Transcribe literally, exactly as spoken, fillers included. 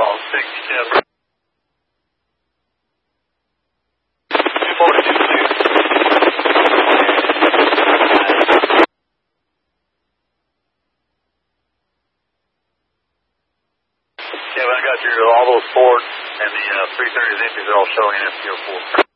call, sixty-seven. two forty-two, please. Yeah, I got your, all those Fords and the uh, three thirty empties are all showing in F T O four.